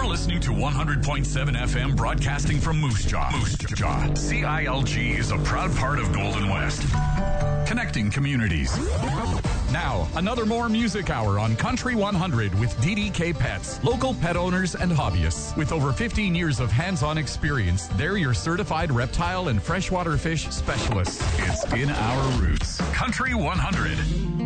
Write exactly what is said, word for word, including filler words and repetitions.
listening to one hundred point seven F M broadcasting from Moose Jaw. Moose Jaw. C I L G is a proud part of Golden West. Connecting communities. Now, another more music hour on Country one hundred with D D K Pets, local pet owners and hobbyists. With over fifteen years of hands-on experience, they're your certified reptile and freshwater fish specialists. It's in our roots. Country one hundred.